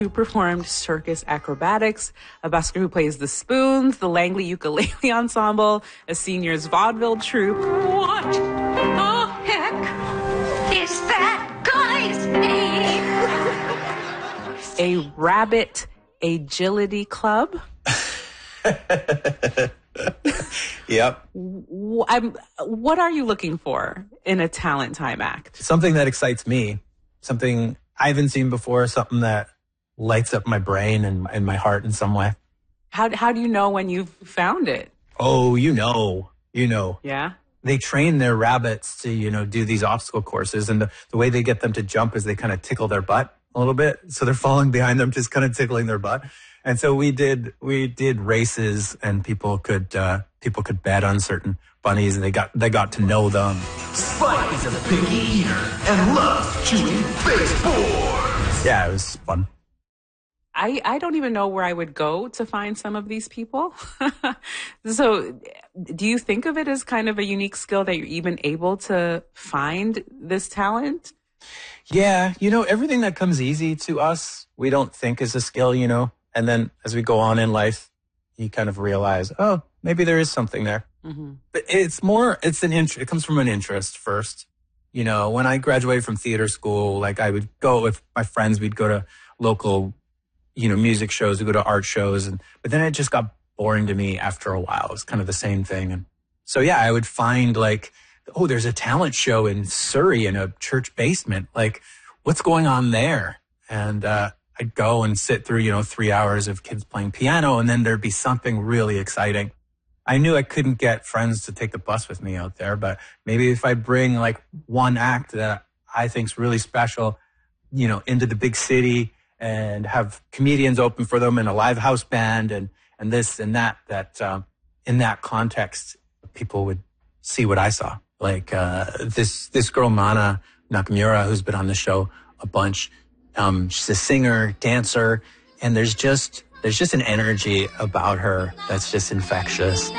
who performed circus acrobatics, a busker who plays the spoons, the Langley Ukulele Ensemble, a seniors vaudeville troupe. What the heck is that guy's name? A rabbit agility club. Yep. What are you looking for in a talent time act? Something that excites me, something I haven't seen before, something that lights up my brain and my heart in some way. How do you know when you've found it? Oh, you know. Yeah? They train their rabbits to, do these obstacle courses. And the way they get them to jump is they kind of tickle their butt a little bit. So they're falling behind them, just kind of tickling their butt. And so we did races, and people could bet on certain bunnies, and they got to know them. Spike is a picky eater and loves chewing baseboards. Yeah, it was fun. I don't even know where I would go to find some of these people. So do you think of it as kind of a unique skill that you're even able to find this talent? Yeah, everything that comes easy to us, we don't think is a skill, And then as we go on in life, you kind of realize, oh, maybe there is something there. Mm-hmm. But it comes from an interest first. When I graduated from theater school, I would go with my friends, we'd go to local, music shows, we'd go to art shows. But then it just got boring to me after a while. It was kind of the same thing. And so, yeah, I would find there's a talent show in Surrey in a church basement. What's going on there? And, I'd go and sit through, 3 hours of kids playing piano, and then there'd be something really exciting. I knew I couldn't get friends to take the bus with me out there, but maybe if I bring one act that I think's really special, into the big city and have comedians open for them and a live house band and this and that in that context, people would see what I saw. This girl, Mana Nakamura, who's been on the show a bunch. She's a singer, dancer, and there's just an energy about her that's just infectious.